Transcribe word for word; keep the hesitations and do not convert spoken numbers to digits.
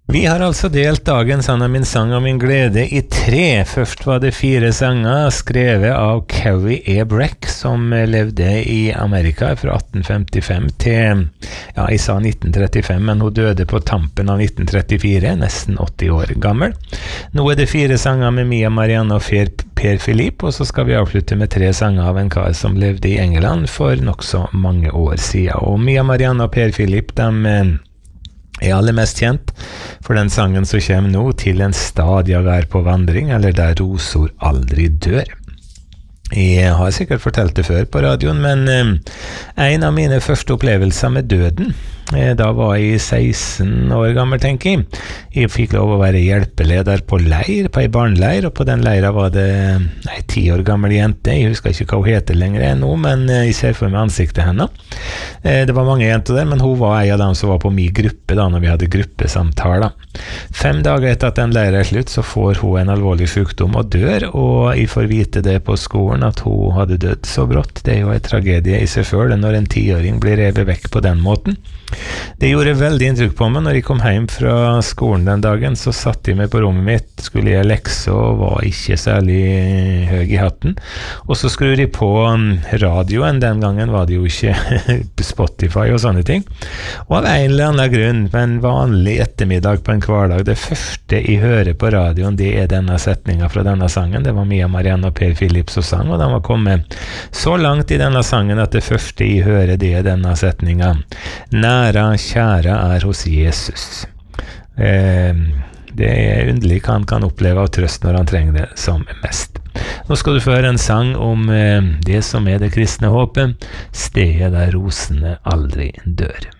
Vi har altså delt dagens Anna min sang og min glede i tre. Først var det fire sanger skrevet av Carrie E. Breck, som levde i Amerika fra atten femtifem til, ja, jeg sa nitten trettifem, men hun døde på tampen av nitten trettifire, nesten åtti år gammel. Nå er det fire sanger med Mia Marianne og Per, Per Philippe, og så skal vi avslutte med tre sanger av en kar som levde i England for nok så mange år siden. Og Mia Marianne og Per Philippe, de er aller mest kjent for den sangen som kommer nå, Til en stad jeg er på vandring, eller Der rosor aldri dør. Jeg har sikkert fortalt det før på radioen, men eh, en av mine første opplevelser med døden, eh, da var jeg seksten år gammel, tenker jeg. Jeg fikk lov å være hjelpeleder på leir, på en barneleir, og på den leira var det ei ti år gammel jente. Jeg husker ikke hva hun heter lenger nå, men eh, jeg ser for meg ansiktet henne. Eh, det var mange jenter der, men hun var en av dem som var på min gruppe da, når vi hadde gruppesamtaler. Fem dager etter at den leira er slutt, så får hun en alvorlig sykdom og dør, og jeg får vite det på skolen at hun hadde dødd så brått. Det er jo en tragedie i seg selv når en tiåring blir revet vekk på den måten. Det gjorde veldig inntrykk på meg. Når jeg kom hjem fra skolen den dagen, så satt jeg meg på rommet mitt, skulle jeg lekse og var ikke særlig høy i hatten. Og så skrur jeg på radioen. Den gangen var det jo ikke Spotify og sånne ting. Og av en eller annen grunn, på en vanlig ettermiddag på en hverdag, det første jeg hører på radioen, det er denne setningen fra denne sangen. Det var Mia Marianne og Per Philippe som sang, og de var kommet så langt i denne sangen at det første jeg hører, det er denne setningen. Næra, kjære er hos Jesus. Eh, det er underlig hva han kan oppleve av trøst når han trenger det som mest. Nå skal du få høre en sang om eh, det som er det kristne håpet, stedet der rosene aldri dør.